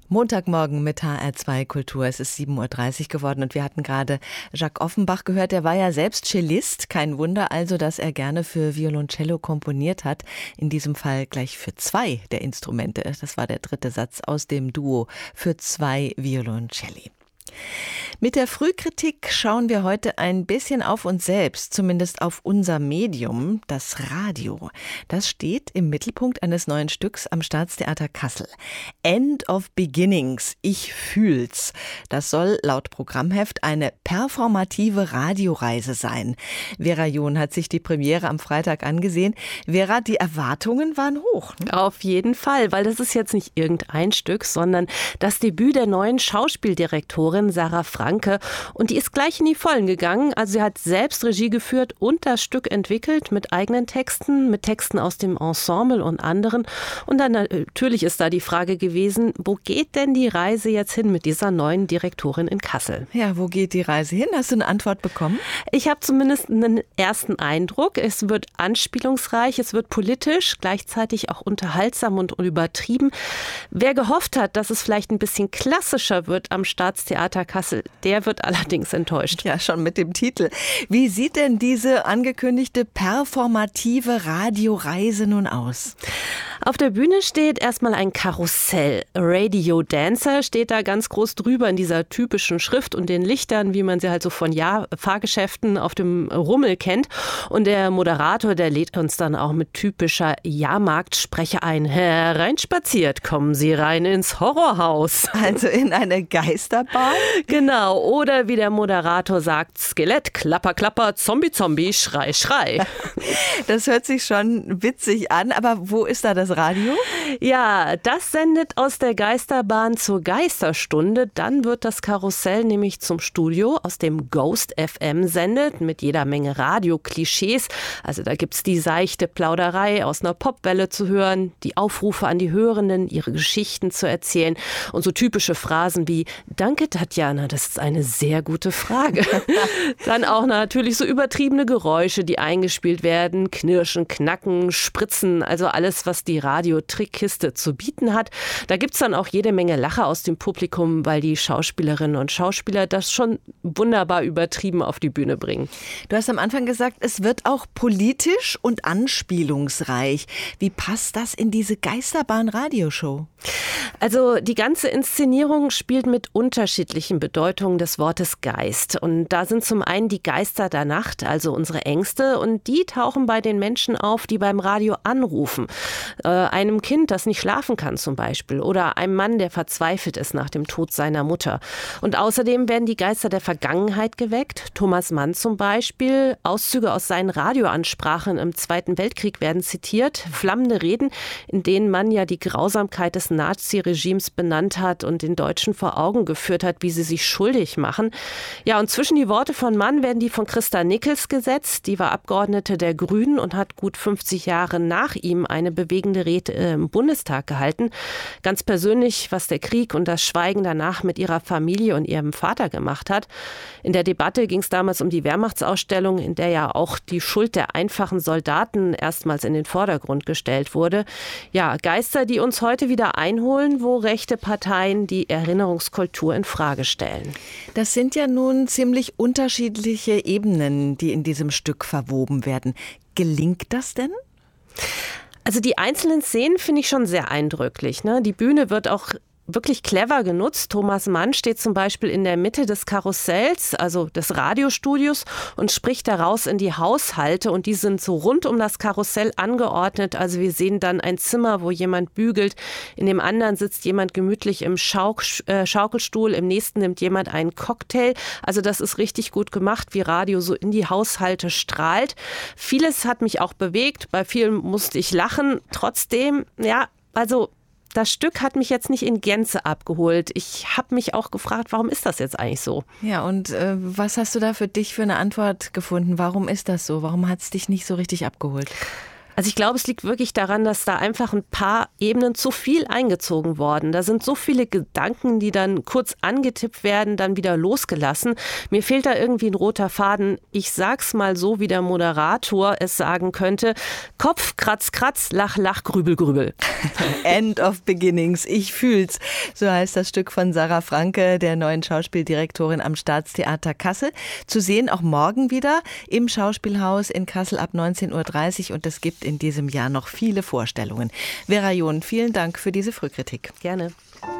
Montagmorgen mit HR2 Kultur. Es ist 7.30 Uhr geworden und wir hatten gerade Jacques Offenbach gehört. Der war ja selbst Cellist. Kein Wunder also, dass er gerne für Violoncello komponiert hat. In diesem Fall gleich für 2 der Instrumente. Das war der 3. Satz aus dem Duo für 2 Violoncelli. Mit der Frühkritik schauen wir heute ein bisschen auf uns selbst, zumindest auf unser Medium, das Radio. Das steht im Mittelpunkt eines neuen Stücks am Staatstheater Kassel. End of Beginnings, ich fühl's. Das soll laut Programmheft eine performative Radioreise sein. Vera John hat sich die Premiere am Freitag angesehen. Vera, die Erwartungen waren hoch. Auf jeden Fall, weil das ist jetzt nicht irgendein Stück, sondern das Debüt der neuen Schauspieldirektorin Sarah Franke. Und die ist gleich in die Vollen gegangen. Also sie hat selbst Regie geführt und das Stück entwickelt mit eigenen Texten, mit Texten aus dem Ensemble und anderen. Und dann natürlich ist da die Frage gewesen, wo geht denn die Reise jetzt hin mit dieser neuen Direktorin in Kassel? Ja, wo geht die Reise hin? Hast du eine Antwort bekommen? Ich habe zumindest einen ersten Eindruck. Es wird anspielungsreich, es wird politisch, gleichzeitig auch unterhaltsam und übertrieben. Wer gehofft hat, dass es vielleicht ein bisschen klassischer wird am Staatstheater Kassel, der wird allerdings enttäuscht. Ja, schon mit dem Titel. Wie sieht denn diese angekündigte performative Radioreise nun aus? Auf der Bühne steht erstmal ein Karussell. Radio Dancer steht da ganz groß drüber in dieser typischen Schrift und den Lichtern, wie man sie halt so von Fahrgeschäften auf dem Rummel kennt. Und der Moderator, der lädt uns dann auch mit typischer Jahrmarktspreche ein. Hereinspaziert, kommen Sie rein ins Horrorhaus. Also in eine Geisterbahn? Genau. Oder wie der Moderator sagt, Skelett, Klapper, Klapper, Zombie, Zombie, Schrei, Schrei. Das hört sich schon witzig an, aber wo ist da das Radio? Ja, das sendet aus der Geisterbahn zur Geisterstunde. Dann wird das Karussell nämlich zum Studio, aus dem Ghost FM sendet, mit jeder Menge Radio-Klischees. Also da gibt's die seichte Plauderei aus einer Popwelle zu hören, die Aufrufe an die Hörenden, ihre Geschichten zu erzählen und so typische Phrasen wie Danke, Tatjana, das ist eine sehr gute Frage. Dann auch natürlich so übertriebene Geräusche, die eingespielt werden, Knirschen, Knacken, Spritzen, also alles, was die Radiotrickkiste zu bieten hat. Da gibt's dann auch jede Menge Lacher aus dem Publikum, weil die Schauspielerinnen und Schauspieler das schon wunderbar übertrieben auf die Bühne bringen. Du hast am Anfang gesagt, es wird auch politisch und anspielungsreich. Wie passt das in diese Geisterbahn-Radioshow? Also die ganze Inszenierung spielt mit unterschiedlichen Bedeutungen des Wortes Geist. Und da sind zum einen die Geister der Nacht, also unsere Ängste, und die tauchen bei den Menschen auf, die beim Radio anrufen. Einem Kind, das nicht schlafen kann zum Beispiel, oder einem Mann, der verzweifelt ist nach dem Tod seiner Mutter. Und außerdem werden die Geister der Vergangenheit geweckt. Thomas Mann zum Beispiel, Auszüge aus seinen Radioansprachen im Zweiten Weltkrieg werden zitiert, flammende Reden, in denen man ja die Grausamkeit des Nazi-Regimes benannt hat und den Deutschen vor Augen geführt hat, wie sie sich schuldig machen. Ja, und zwischen die Worte von Mann werden die von Christa Nickels gesetzt. Die war Abgeordnete der Grünen und hat gut 50 Jahre nach ihm eine bewegende Rede im Bundestag gehalten. Ganz persönlich, was der Krieg und das Schweigen danach mit ihrer Familie und ihrem Vater gemacht hat. In der Debatte ging es damals um die Wehrmachtsausstellung, in der ja auch die Schuld der einfachen Soldaten erstmals in den Vordergrund gestellt wurde. Ja, Geister, die uns heute wieder einholen, wo rechte Parteien die Erinnerungskultur in Frage stellen. Das sind ja nun ziemlich unterschiedliche Ebenen, die in diesem Stück verwoben werden. Gelingt das denn? Also die einzelnen Szenen finde ich schon sehr eindrücklich, ne? Die Bühne wird auch wirklich clever genutzt. Thomas Mann steht zum Beispiel in der Mitte des Karussells, also des Radiostudios, und spricht daraus in die Haushalte, und die sind so rund um das Karussell angeordnet. Also wir sehen dann ein Zimmer, wo jemand bügelt, in dem anderen sitzt jemand gemütlich im Schaukelstuhl, im nächsten nimmt jemand einen Cocktail. Also das ist richtig gut gemacht, wie Radio so in die Haushalte strahlt. Vieles hat mich auch bewegt, bei vielen musste ich lachen. Trotzdem, ja, also das Stück hat mich jetzt nicht in Gänze abgeholt. Ich habe mich auch gefragt, warum ist das jetzt eigentlich so? Ja, und was hast du da für dich für eine Antwort gefunden? Warum ist das so? Warum hat es dich nicht so richtig abgeholt? Also ich glaube, es liegt wirklich daran, dass da einfach ein paar Ebenen zu viel eingezogen worden. Da sind so viele Gedanken, die dann kurz angetippt werden, dann wieder losgelassen. Mir fehlt da irgendwie ein roter Faden. Ich sag's mal so, wie der Moderator es sagen könnte. Kopf, Kratz, Kratz, Lach, Lach, Grübel, Grübel. End of Beginnings. Ich fühl's. So heißt das Stück von Sarah Franke, der neuen Schauspieldirektorin am Staatstheater Kassel. Zu sehen auch morgen wieder im Schauspielhaus in Kassel ab 19:30 Uhr. Und es gibt in diesem Jahr noch viele Vorstellungen. Vera John, vielen Dank für diese Frühkritik. Gerne.